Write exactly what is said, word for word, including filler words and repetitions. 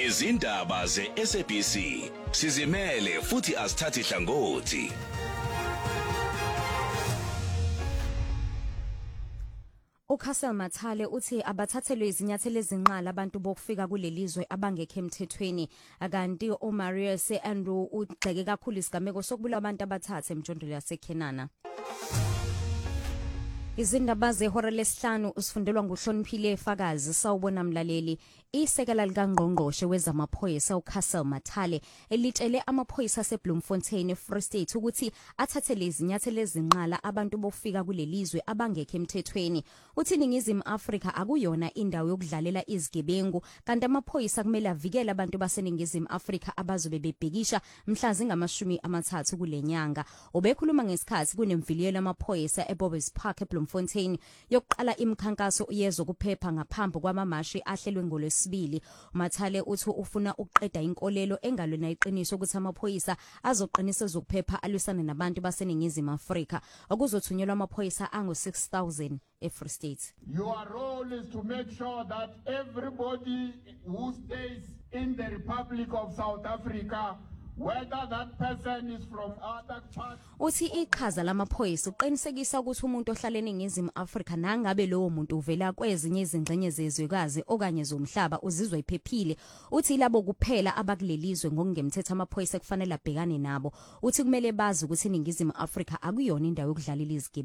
izindaba ze-S A B C sizimele futhi asithathi hlangothi. uCastle Mathale uthi abathathelwe izinyathelo ezinqala abantu bokufika kulelizwe abangekho emthethweni akanti uMarius Andrew ugxeke kakhulu isigameko sokubulala abantu abathathe emjondolo yaseKenana. Izindaba zehora lesihlanu usifundelwa nguHloniphile Fakazi sawubona mlaleli. Isekela likaNgqongqoshe wezamaphoyisa uCastle Mathale elitshele amaphoyisa aseBloemfontein Free State ukuthi athathele izinyathelo ezinqala abantu bofika kulelizwe abangekho emthethweni. Uthi iNingizimu Afrika akuyona indawo yokudlalela izigebengu kanti amaphoyisa kumele avikele abantu baseNingizimu Afrika abazobe bebhekisha mhla zingamashumi amathathu kulenyanga. Obekhuluma ngesikhathi kunemviliyelo amaphoyisa eBobbe's Park eBloemfontein yokuqala imikhankaso yezokuphepha ngaphambi kwamamashi ahlelwe ngolwesibili. Mathale uthi ufuna ukuqeda inkolelo engalona iqiniso ukuthi amaphoyisa azoqinisa zokuphepha alwisana nabantu baseNingizimu Afrika okuzothunyelwa amaphoyisa angu six thousand eFree State. Your role is to make sure that everybody who stays in the Republic of South Africa, whether that person is from other parts. Uthi iqhaza lamaphoyisa uqinisekisa ukuthi umuntu ohlala eNingizimu Afrika nangabe lowo muntu uvela kwezinye izingxenye zezwekazi okanye zomhlaba uzizwa iphephile. Uthi labo kuphela abakulelizwe ngokungemthetho amaphoyisa kufanele abhekane nabo. Uthi kumele bazi ukuthi iNingizimu Afrika akuyona indawo yokudlalela izigebengu.